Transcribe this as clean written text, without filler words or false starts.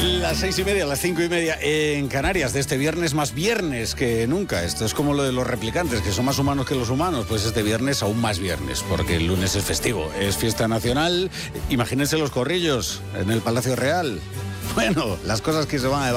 Las 6:30, las 5:30 en Canarias de este viernes, más viernes que nunca. Esto es como lo de los replicantes, que son más humanos que los humanos. Pues este viernes aún más viernes, porque el lunes es festivo, es fiesta nacional. Imagínense los corrillos en el Palacio Real. Bueno, las cosas que se van a